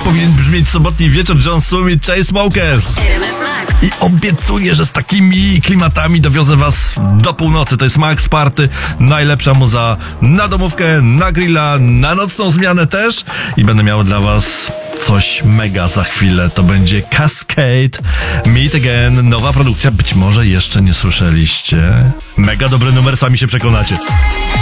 powinien brzmieć sobotni wieczór. John Summit, Chainsmokers. I obiecuję, że z takimi klimatami dowiozę was do północy. To jest Max Party, najlepsza muza na domówkę, na grilla, na nocną zmianę też. I będę miał dla was coś mega za chwilę. To będzie Cascade, Meet Again, nowa produkcja. Być może jeszcze nie słyszeliście. Mega dobry numer, sami się przekonacie.